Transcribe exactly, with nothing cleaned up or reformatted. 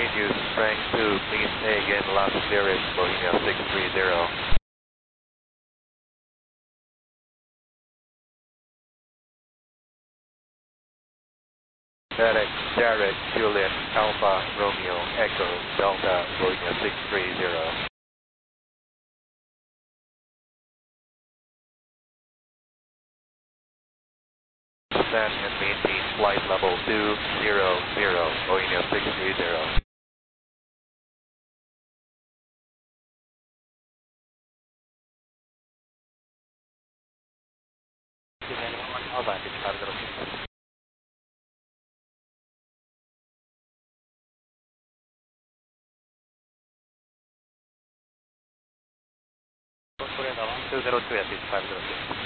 reduce strength to maintain again last clearance, Bohemia six three zero. FedEx, Derek, Juliet, Alpha, Romeo, Echo, Delta, Bohemia six three zero. Descend and maintain flight level two zero zero, Bohemia six three zero. Alpha, six five zero six. two zero two at six five zero six.